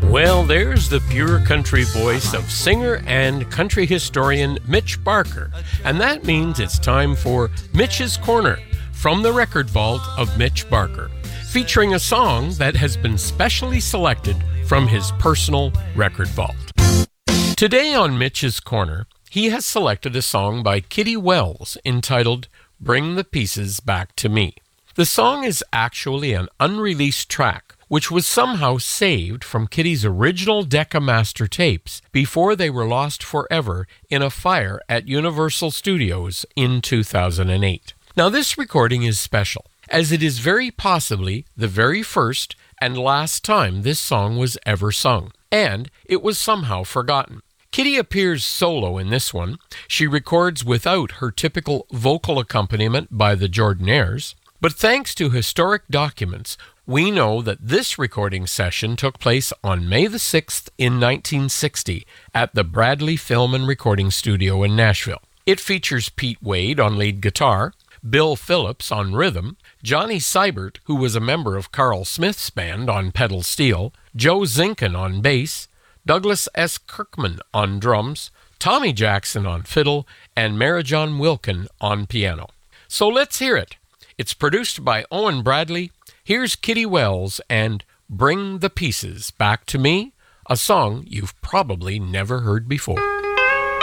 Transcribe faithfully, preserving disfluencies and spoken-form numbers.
Well, there's the pure country voice of singer and country historian Mitch Barker, and that means it's time for Mitch's Corner from the record vault of Mitch Barker, featuring a song that has been specially selected from his personal record vault. Today on Mitch's Corner, he has selected a song by Kitty Wells entitled Bring the Pieces Back to Me. The song is actually an unreleased track, which was somehow saved from Kitty's original Decca Master tapes before they were lost forever in a fire at Universal Studios in two thousand eight. Now, this recording is special, as it is very possibly the very first and last time this song was ever sung, and it was somehow forgotten. Kitty appears solo in this one. She records without her typical vocal accompaniment by the Jordanaires, but thanks to historic documents, we know that this recording session took place on May the sixth in nineteen sixty at the Bradley Film and Recording Studio in Nashville. It features Pete Wade on lead guitar, Bill Phillips on rhythm, Johnny Seibert, who was a member of Carl Smith's band, on pedal steel, Joe Zinkin on bass, Douglas S. Kirkman on drums, Tommy Jackson on fiddle, and Mary-John Wilkin on piano. So let's hear it. It's produced by Owen Bradley. Here's Kitty Wells and Bring the Pieces Back to Me, a song you've probably never heard before.